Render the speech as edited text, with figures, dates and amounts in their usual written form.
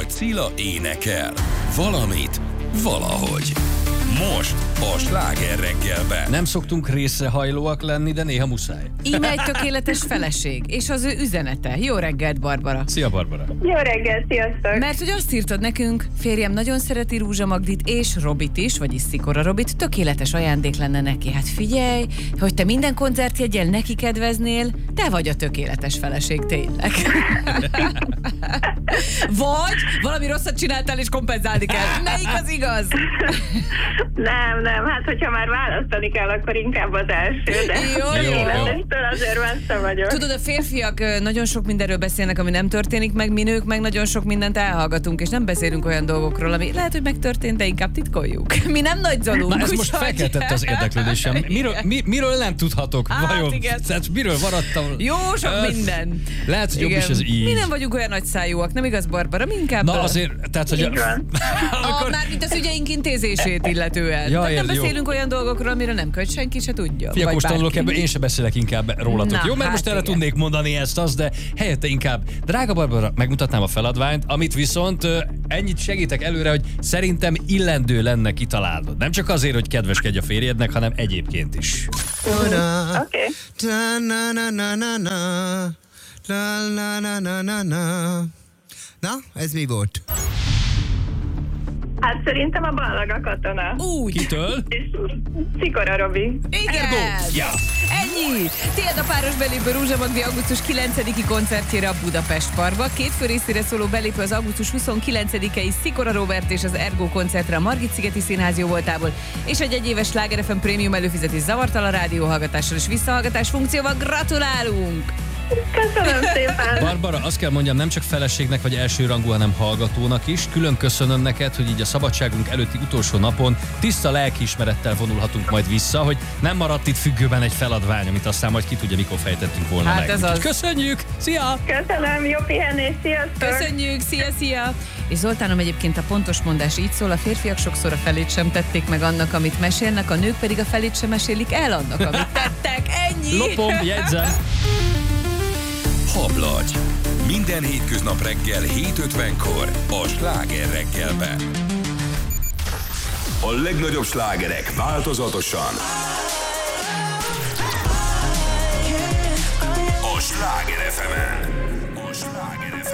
vagy Cilla énekel. Valamit, valahogy. Most a Sláger reggelben. Nem szoktunk részrehajlóak lenni, de néha muszáj. Íme egy tökéletes feleség, és az ő üzenete. Jó reggelt, Barbara! Szia, Barbara! Jó reggelt, sziasztok! Mert hogy azt írtad nekünk, férjem nagyon szereti Rúzsa Magdit és Robit is, vagyis Szikora Robit, tökéletes ajándék lenne neki. Hát figyelj, hogy te minden koncertjeggyel neki kedveznél, te vagy a tökéletes feleség, tényleg. Vagy valami rosszat csináltál és kompenzálni kell. Melyik az igaz? Nem, hát hogyha már választani kell, akkor inkább az első, de Jó. életestől azért messze vagyok. Tudod, a férfiak nagyon sok mindenről beszélnek, ami nem történik meg, mi nők meg nagyon sok mindent elhallgatunk, és nem beszélünk olyan dolgokról, ami lehet, hogy megtörtént, de inkább titkoljuk. Mi nem nagy zolunk. Na ez most felkeltett az érdeklődésem. Miről nem tudhatok? Vajon? Igen. Tehát miről maradtam? Jó sok minden. Lehet, hogy jobb is ez így. Mi nem vagyunk olyan nagyszájúak, nem igaz, Barbara? Mi inkább... Na azért, tehát hogy... Mármint az ügyeink intézését illetően. Ja, nem jó. beszélünk olyan dolgokról, amiről nem költ senki se tudja. Fia, most tanulok ebből, én se beszélek inkább rólatok. Na, Jó, mert hát most erre igen. tudnék mondani ezt, de helyette inkább. Drága Barbara, megmutatnám a feladványt, amit viszont ennyit segítek előre, hogy szerintem illendő lenne kitalálnod. Nem csak azért, hogy kedveskedj a férjednek, hanem egyébként is. Oké. Na, ez mi volt? Hát szerintem a ballag a katona. Úgy. Kitől? És Szikora Robi. Igen. Ja. Ennyi. Tiéd a páros belépő Rúzsa Magdi augusztus 9-i koncertjére a Budapest Parkba. Két fő részére szóló belépő az augusztus 29-i Szikora Robert és az Ergo koncertre a Margit-szigeti Színház jóvoltából, és egy egyéves Sláger FM prémium előfizetés zavartalan rádióhallgatással és visszahallgatás funkcióval. Gratulálunk! Köszönöm szépen! Barbara, azt kell mondjam, nem csak feleségnek vagy elsőrangú, hanem hallgatónak is. Külön köszönöm neked, hogy így a szabadságunk előtti utolsó napon tiszta lelkiismerettel vonulhatunk majd vissza, hogy nem maradt itt függőben egy feladvány, amit aztán majd ki tudja, mikor fejtettünk volna Hát meg. ez az. Köszönjük! Szia! Köszönöm, jó pihenés, sziasztok! Köszönjük, szia! És Zoltánom, egyébként a pontos mondás így szól, a férfiak sokszor a felét sem tették meg annak, amit mesélnek, a nők pedig a felét sem mesélik el annak, amit tettek. Ennyi! Lopom, jegyzem! Hablagy. Minden hétköznap reggel 7:50-kor a Sláger reggelben. A legnagyobb slágerek változatosan. A Sláger FM-en.